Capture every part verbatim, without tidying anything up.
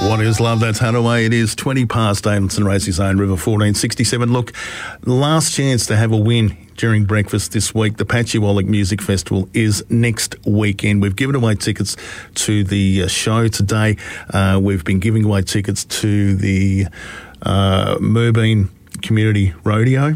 What is love? That's Hadaway. It is twenty past Davidson Racing Zone, River fourteen sixty-seven. Look, last chance to have a win during breakfast this week. The Patchewallick Music Festival is next weekend. We've given away tickets to the uh, show today. Uh, we've been giving away tickets to the uh, Moorbeen Community Rodeo.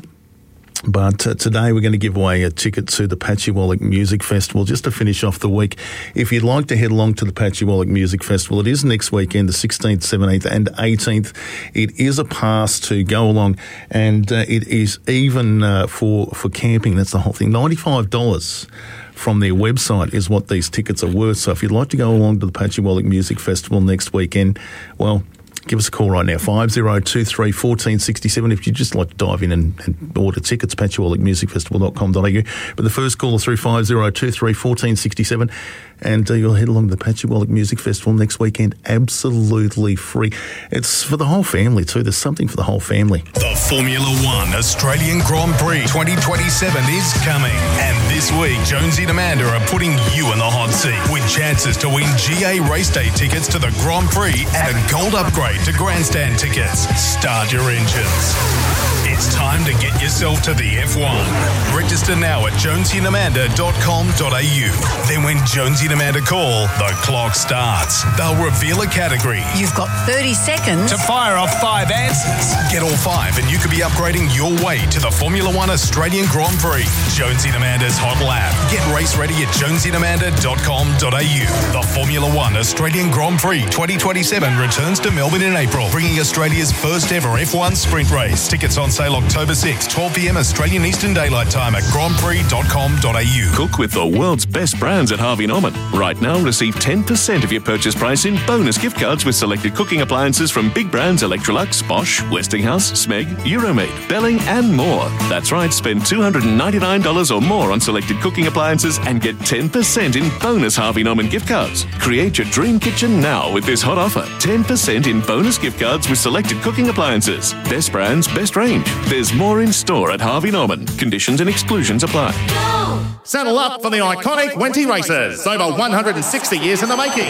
But uh, today we're going to give away a ticket to the Patchewallick Music Festival just to finish off the week. If you'd like to head along to the Patchewallick Music Festival, it is next weekend, the sixteenth, seventeenth and eighteenth. It is a pass to go along, and uh, it is even uh, for, for camping. That's the whole thing. ninety-five dollars from their website is what these tickets are worth. So if you'd like to go along to the Patchewallick Music Festival next weekend, well, give us a call right now, five oh two three, one four six seven. If you'd just like to dive in and, and order tickets, patchewallick music festival dot com dot a u. But the first caller through five oh two three, one four six seven, and uh, you'll head along to the Patchewallick Music Festival next weekend, absolutely free. It's for the whole family too. There's something for the whole family. The Formula One Australian Grand Prix twenty twenty-seven is coming. And this week, Jonesy and Amanda are putting you in the hot seat with chances to win G A race day tickets to the Grand Prix and a gold upgrade to grandstand tickets. Start your engines. It's time to get yourself to the F one. Register now at jonesy and amanda dot com dot a u. Then when Jonesy and Amanda call, the clock starts. They'll reveal a category. You've got thirty seconds to fire off five answers. Get all five and you could be upgrading your way to the Formula One Australian Grand Prix. Jonesy and Amanda's Hot Lap. Get race ready at jonesy and amanda dot com dot a u. The Formula One Australian Grand Prix twenty twenty-seven returns to Melbourne in April, bringing Australia's first ever F one sprint race. Tickets on sale October sixth, twelve p m Australian Eastern Daylight Time at grand prix dot com dot a u. Cook with the world's best brands at Harvey Norman. Right now, receive ten percent of your purchase price in bonus gift cards with selected cooking appliances from big brands Electrolux, Bosch, Westinghouse, Smeg, Euromade, Belling and more. That's right, spend two hundred ninety-nine dollars or more on selected cooking appliances and get ten percent in bonus Harvey Norman gift cards. Create your dream kitchen now with this hot offer. ten percent in bonus gift cards with selected cooking appliances. Best brands, best range. There's more in store at Harvey Norman. Conditions and exclusions apply. Go! Saddle up for the iconic Wenty Races, over one hundred sixty years in the making.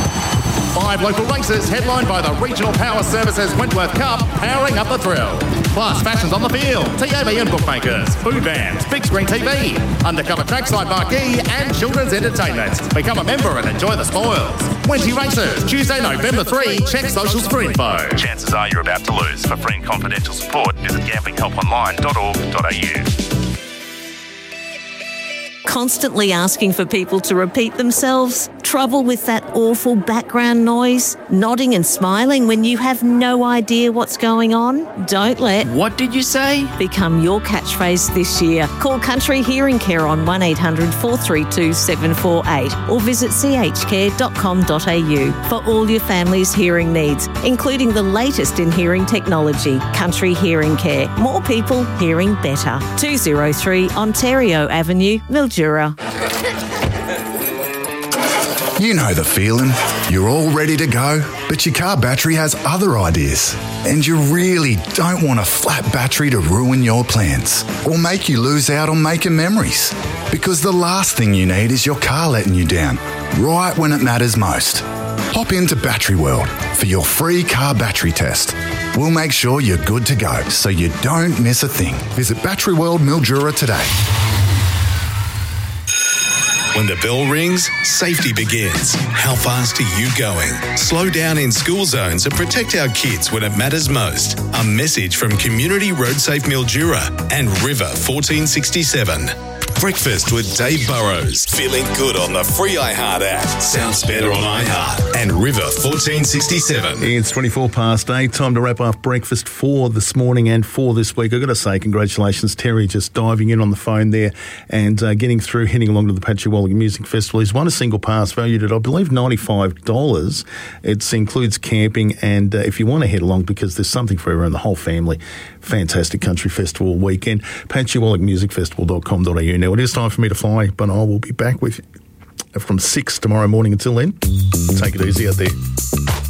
Five local races headlined by the Regional Power Services Wentworth Cup, powering up the thrill. Plus fashions on the field, T A B and bookmakers, food vans, big screen T V, undercover trackside marquee and children's entertainment. Become a member and enjoy the spoils. Wenty Races, Tuesday, November third. Check socials for info. Chances are you're about to lose. For free and confidential support, visit gambling help online dot org dot a u. Constantly asking for people to repeat themselves? Trouble with that awful background noise? Nodding and smiling when you have no idea what's going on? Don't let What did you say? become your catchphrase this year. Call Country Hearing Care on one eight hundred, four three two, seven four eight or visit c h care dot com dot a u for all your family's hearing needs, including the latest in hearing technology. Country Hearing Care. More people hearing better. two oh three Ontario Avenue, Mildura. You know the feeling. You're all ready to go, but your car battery has other ideas. And you really don't want a flat battery to ruin your plans or make you lose out on making memories. Because the last thing you need is your car letting you down, right when it matters most. Hop into Battery World for your free car battery test. We'll make sure you're good to go so you don't miss a thing. Visit Battery World Mildura today. When the bell rings, safety begins. How fast are you going? Slow down in school zones and protect our kids when it matters most. A message from Community Road Safe Mildura and River fourteen sixty-seven. Breakfast with Dave Burrows. Feeling good on the free iHeart app. Sounds better on iHeart. And River fourteen sixty-seven. It's twenty-four past eight. Time to wrap up breakfast for this morning and for this week. I've got to say congratulations, Terry, just diving in on the phone there and uh, getting through, heading along to the Patchewallick Music Festival. He's won a single pass valued at, I believe, ninety-five dollars. It includes camping, and uh, if you want to head along, because there's something for everyone, the whole family. Fantastic country festival weekend. patchewallick music festival dot com dot a u. Now, it is time for me to fly, but I will be back with you from six tomorrow morning. Until then, take it easy out there.